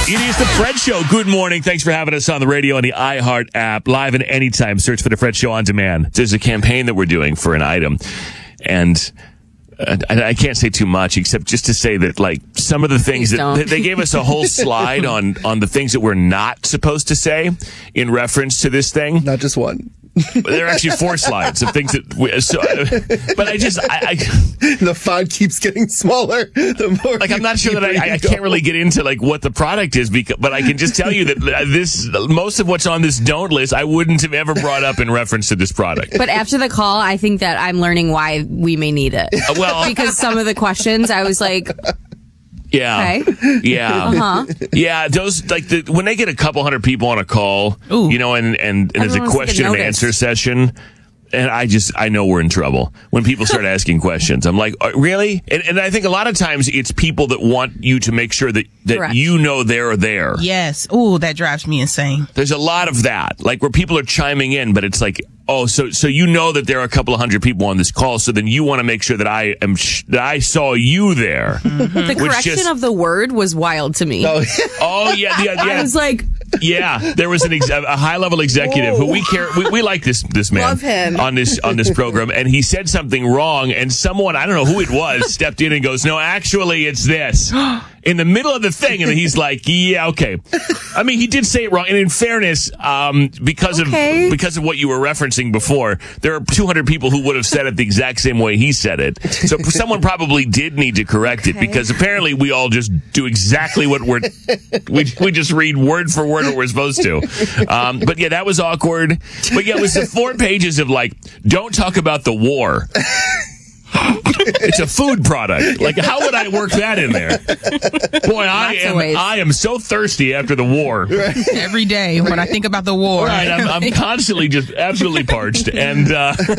It is the Fred Show. Good morning. Thanks for having us on the radio and the iHeart app. Live and anytime. Search for the Fred Show on demand. There's a campaign that we're doing for an item. And I can't say too much except just to say that, like, some of the things that they gave us a whole slide on the things that we're not supposed to say in reference to this thing. Not just one. There are actually 4 slides of things that but the font keeps getting smaller the more, like, I'm not sure that I can't really get into, like, what the product is, but I can just tell you that most of what's on this don't list I wouldn't have ever brought up in reference to this product. But after the call, I think that I'm learning why we may need it. Well, because some of the questions I was like, yeah. okay. Yeah. Yeah. Those, like, when they get a couple hundred people on a call, you know, and there's a question and answer session, and I know we're in trouble when people start asking questions. I'm like, really? And I think a lot of times it's people that want you to make sure that you know they're there. Yes. Ooh, that drives me insane. There's a lot of that, like, where people are chiming in, but it's like, oh, so you know that there are a couple of hundred people on this call, so then you want to make sure that that I saw you there. Mm-hmm. The correction of the word was wild to me. Oh yeah. I was like, yeah, there was a high-level executive who we like this man. Love him. on this program, and he said something wrong, and someone, I don't know who it was, stepped in and goes, no, actually it's this. In the middle of the thing, and he's like, yeah, okay. I mean, he did say it wrong, and in fairness, because of what you were referencing before, there are 200 people who would have said it the exact same way he said it. So someone probably did need to correct it, because apparently we all just do exactly what we just read word for word what we're supposed to. But yeah, that was awkward. But yeah, it was the 4 pages of, like, don't talk about the war. It's a food product. Like, how would I work that in there? Boy, I am so thirsty after the war. Every day when I think about the war. Right, I'm constantly just absolutely parched. And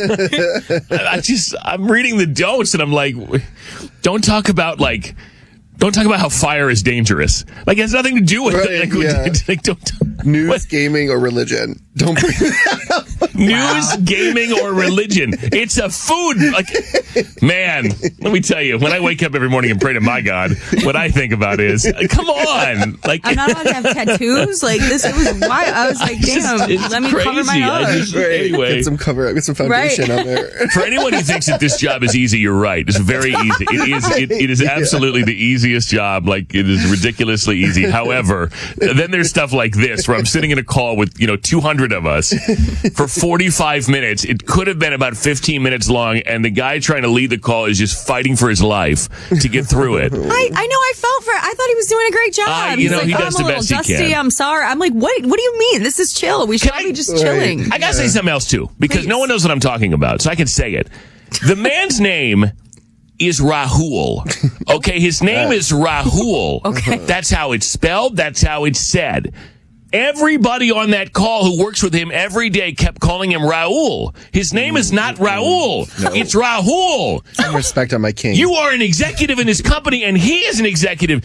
I'm reading the don'ts, and I'm like, don't talk about how fire is dangerous. Like, it has nothing to do with it. Like, don't news, gaming, or religion. Don't bring that up. News, gaming, or religion. It's a food. Like, man, let me tell you, when I wake up every morning and pray to my God, what I think about is, come on. Like, I'm not allowed to have tattoos. Like, this was why I was like, damn, let me cover my nose. Anyway, get some foundation on there. For anyone who thinks that this job is easy, you're right. It's very easy. It is absolutely the easiest job. Like, it is ridiculously easy. However, then there's stuff like this, where I'm sitting in a call with 200 of us for 45 minutes. It could have been about 15 minutes long, and the guy trying to lead the call is just fighting for his life to get through it. I know. I felt for it. I thought he was doing a great job. He's like, he does the best he can. I'm sorry. I'm like, what do you mean? This is chill. We should be just chilling. I gotta say something else too, because no one knows what I'm talking about, so I can say it. The man's name is Rahul. Okay, his name is Rahul. Okay. That's how it's spelled. That's how it's said. Everybody on that call who works with him every day kept calling him Raul. His name is not Raul. No. It's Rahul. Some respect on my king. You are an executive in this company, and he is an executive.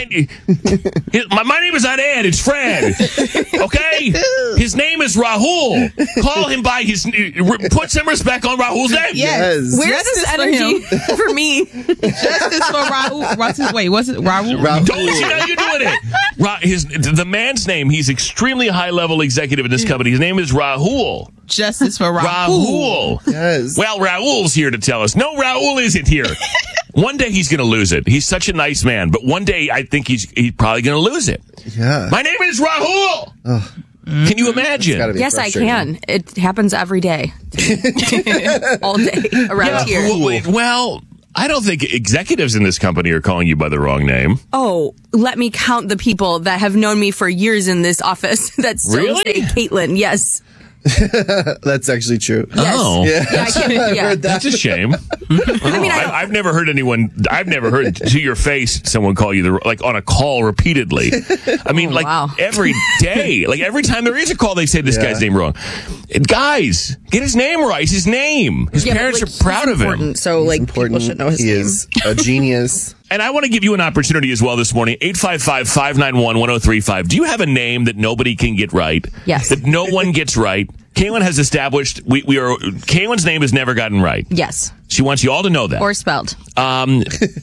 My name is not Ed. It's Fred. Okay? His name is Rahul. Call him by his... Put some respect on Rahul's name. Yes. Where's this energy for me? Justice for Rahul. Wait, was it Rahul? Don't you know you're doing it? The man's name, he's extremely high-level executive in this company. His name is Rahul. Justice for Rahul. Yes. Well, Raul's here to tell us. No, Raul isn't here. One day he's going to lose it. He's such a nice man, but one day I think he's probably going to lose it. Yeah. My name is Rahul. Can you imagine? Yes, I can. It happens every day. All day around here. Well, I don't think executives in this company are calling you by the wrong name. Oh, let me count the people that have known me for years in this office that still say Caitlin. Yes. That's actually true. Yes. Oh, Yeah. that's a shame. I mean, I've never heard to your face someone call you like on a call repeatedly. I mean, every day, like every time there is a call, they say this guy's name wrong. Guys, get his name right. It's his name. His parents are proud of him. So people should know his name. He is a genius. And I want to give you an opportunity as well this morning. 855-591-1035. Do you have a name that nobody can get right? Yes. That no one gets right? Caitlin has established Caitlin's name has never gotten right. Yes. She wants you all to know that. Or spelled.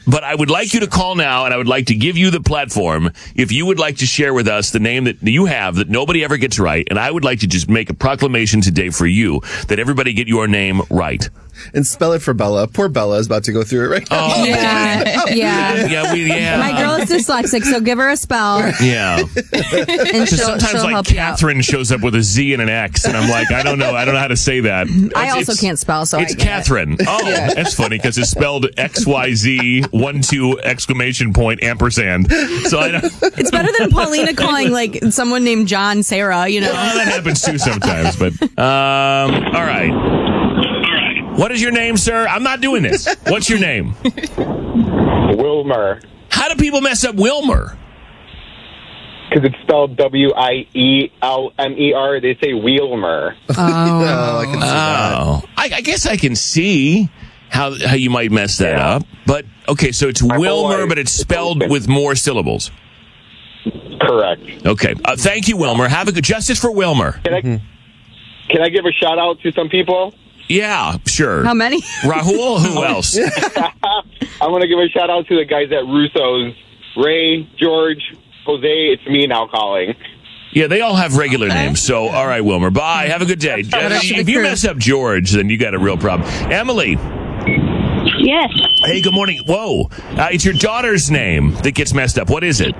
But I would like you to call now, and I would like to give you the platform if you would like to share with us the name that you have that nobody ever gets right. And I would like to just make a proclamation today for you that everybody get your name right. And spell it for Bella. Poor Bella is about to go through it right now. Oh, Yeah. yeah. My girl is dyslexic, so give her a spell. Yeah. And Because she'll sometimes, like, help you out. Catherine shows up with a Z and an X, and I'm like, I don't know how to say that. I also can't spell, so It's I get Catherine. Oh, that's funny because it's spelled XYZ 12 exclamation point ampersand. So I don't. It's better than Paulina calling like someone named John Sarah, you know. Well, that happens too sometimes. But all right. What is your name, sir? I'm not doing this. What's your name? Wilmer. How do people mess up Wilmer? Because it's spelled Wielmer. They say Wheelmer. Oh, I can see that. Oh, I guess I can see how you might mess that up. But okay, so it's My whole Wilmer, life but it's it's spelled been- with more syllables. Correct. Okay, thank you, Wilmer. Have a good justice for Wilmer. Can I give a shout out to some people? Yeah, sure. How many? Rahul, who else? I'm going to give a shout out to the guys at Russo's. Ray, George, Jose, it's me now calling. Yeah, they all have regular names. So, all right, Wilmer. Bye. Have a good day. If you mess up George, then you got a real problem. Emily. Yes. Hey, good morning. Whoa. It's your daughter's name that gets messed up. What is it?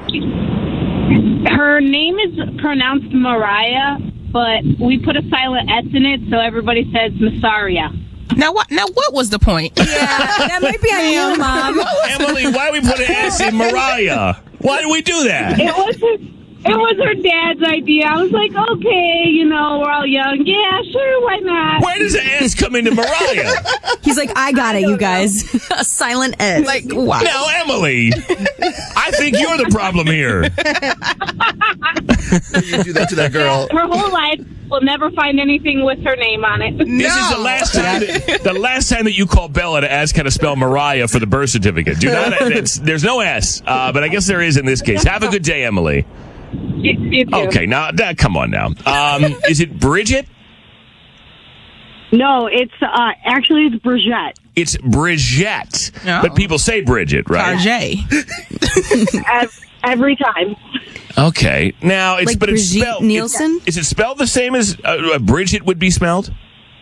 Her name is pronounced Mariah, but we put a silent S in it, so everybody says Massaria. Now what was the point? Yeah, that might be on you, Mom. Emily, why we put an S in Mariah? Why do we do that? It was her dad's idea. I was like, okay, we're all young. Yeah, sure, why not? Where does the S come into Mariah? He's like, I got it, you guys. A silent S. Like, wow. Now, Emily, I think you're the problem here. You do that to that girl. Her whole life will never find anything with her name on it. This is the last time that you call Bella to ask how to spell Mariah for the birth certificate. Do not. There's no S, but I guess there is in this case. Have a good day, Emily. You too. Okay, now come on now. Is it Bridget? No, it's actually it's Brigitte. It's Bridget, Oh. but people say Bridget, right? RJ. Every time. Okay, now it's Like but it's Brigitte spelled. Nielsen? Is it spelled the same as Bridget would be spelled?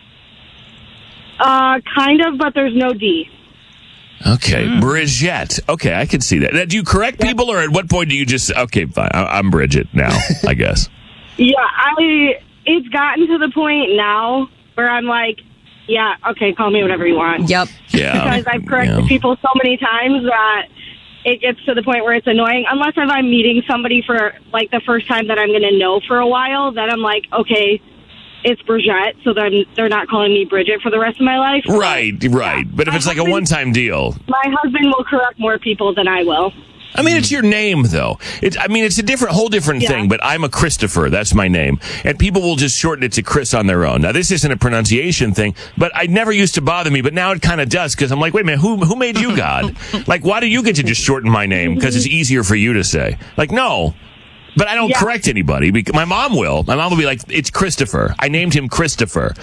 Kind of, but there's no D. Okay, Bridget. Okay, I can see that. Now, do you correct people, or at what point do you just okay, fine, I'm Bridget now? I guess. Yeah, it's gotten to the point now where I'm like, yeah, okay, call me whatever you want. Yep. Yeah, Because I've corrected people so many times that it gets to the point where it's annoying. Unless if I'm meeting somebody for like the first time that I'm going to know for a while, then I'm like, okay, it's Brigitte, so then they're not calling me Bridget for the rest of my life. Right. But if it's like a one-time deal, My husband will correct more people than I will. I mean, it's your name, though. It's a whole different thing, but I'm a Christopher. That's my name. And people will just shorten it to Chris on their own. Now, this isn't a pronunciation thing, but it never used to bother me, but now it kind of does, because I'm like, wait a minute, who made you God? Like, why do you get to just shorten my name? Because it's easier for you to say. Like, no. But I don't correct anybody. Because my mom will. My mom will be like, it's Christopher. I named him Christopher.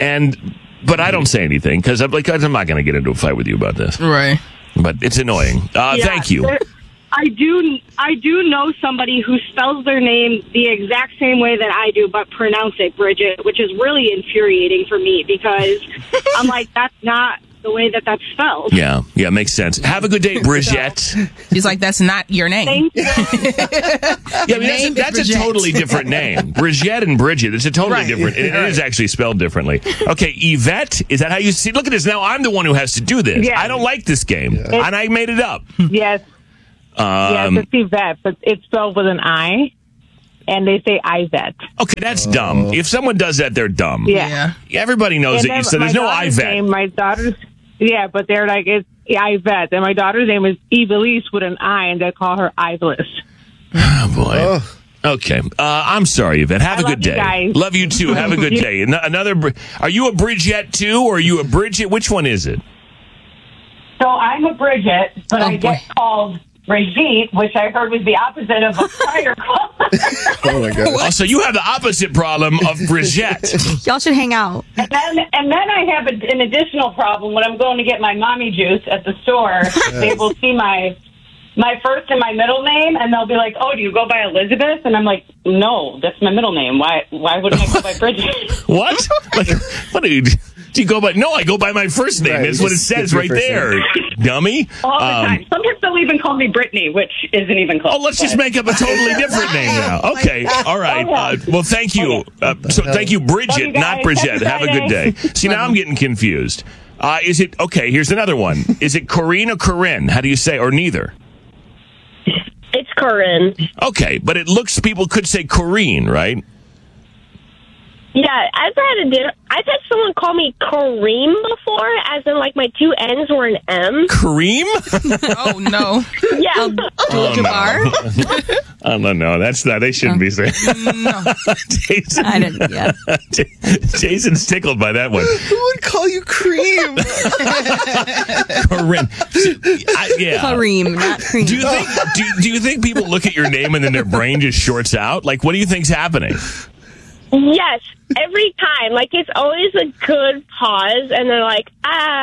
But I don't say anything, because I'm not going to get into a fight with you about this. Right. But it's annoying. Thank you. I do know somebody who spells their name the exact same way that I do, but pronounce it Bridget, which is really infuriating for me because I'm like, that's not the way that's spelled. Yeah, makes sense. Have a good day, Bridget. She's like, that's not your name. Thank you. Yeah, I mean, that's a totally different name. Bridget and Bridget, it's a totally different. It is actually spelled differently. Okay, Yvette, is that how you see? Look at this. Now I'm the one who has to do this. Yes. I don't like this game, and I made it up. Yes. Yes, it's Yvette, but it's spelled with an I, and they say Ivette. Okay, that's dumb. If someone does that, they're dumb. Yeah. Everybody knows And that. then So there's my no daughter's Ivette. name, my daughter's, but they're like, it's Ivette. And my daughter's name is Evelise with an I, and they call her Iveless. Oh, boy. Okay. I'm sorry, Yvette. Have a good you day. guys. Love you, too. Have a good day. Are you a Bridget, too, or are you a Bridget? Which one is it? So I'm a Bridget, but Oh, I get boy. called Brigitte, which I heard was the opposite of a prior call. Oh my god. Also, you have the opposite problem of Bridgette. Y'all should hang out. And then I have an additional problem when I'm going to get my mommy juice at the store. They will see my first and my middle name, and they'll be like, "Oh, do you go by Elizabeth?" And I'm like, "No, that's my middle name. Why wouldn't I go by Bridget?" What? Like, what do you go by? No, I go by my first name. Right, That's what it says right there, dummy. All the time. Sometimes they'll even call me Brittany, which isn't even close. Oh, let's just make up a totally different name now. Okay, all right. Well, thank you. So thank you, Bridget, you guys. not Bridgette. Have a good day. See, now I'm getting confused. Is it, okay, here's another one. Is it Corinne or Corinne? How do you say, or neither? It's Corinne. Okay, but people could say Corinne, right? Yeah, I've had someone call me Kareem before, as in like my two N's were an M. Kareem? Oh no. Yeah. Jabbar? I don't know. That's not. They shouldn't be saying. No. Jason, I didn't. Yeah. Jason's tickled by that one. Who would call you cream? Corinne. Yeah. Kareem, not cream. Do you think people look at your name and then their brain just shorts out? Like, what do you think's happening? Yes, every time. Like, it's always a good pause, and they're like, how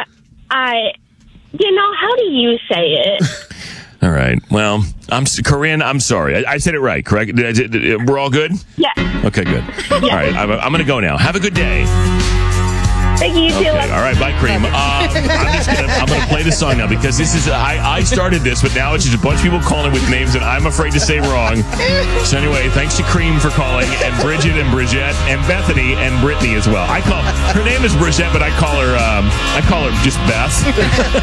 do you say it? All right. Well, Corinne, I'm sorry. I said it right, correct? We're all good? Yeah. Okay, good. All right. I'm going to go now. Have a good day. Thank you, too. Okay. All right. Bye, Cream. I'm going to play the song now because this is, I started this, but now it's just a bunch of people calling with names that I'm afraid to say wrong. So anyway, thanks to Cream for calling, and Bridget and Bridgette and Bethany and Brittany as well. Her name is Bridgette, but I call her just Beth.